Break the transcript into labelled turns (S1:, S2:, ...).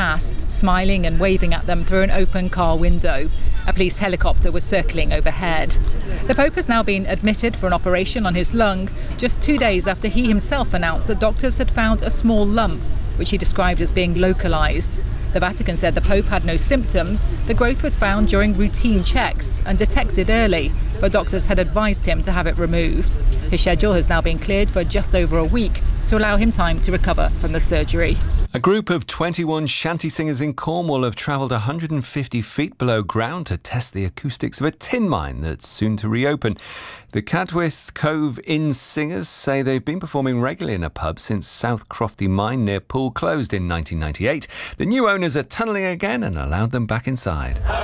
S1: past, smiling and waving at them through an open car window. A police helicopter was circling overhead. The Pope has now been admitted for an operation on his lung, just 2 days after he himself announced that doctors had found a small lump, which he described as being localised. The Vatican said the Pope had no symptoms. The growth was found during routine checks and detected early, but doctors had advised him to have it removed. His schedule has now been cleared for just over a week to allow him time to recover from the surgery.
S2: A group of 21 shanty singers in Cornwall have travelled 150 feet below ground to test the acoustics of a tin mine that's soon to reopen. The Cadwyth Cove Inn singers say they've been performing regularly in a pub since South Crofty Mine near Poole closed in 1998. The new owners are tunnelling again and allowed them back inside.